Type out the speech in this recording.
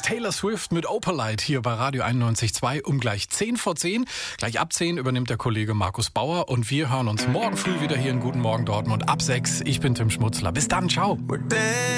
Taylor Swift mit Opalite hier bei Radio 91.2 um gleich 10 vor 10. Gleich ab 10 übernimmt der Kollege Markus Bauer und wir hören uns morgen früh wieder hier in Guten Morgen Dortmund ab 6. Ich bin Tim Schmutzler. Bis dann, ciao.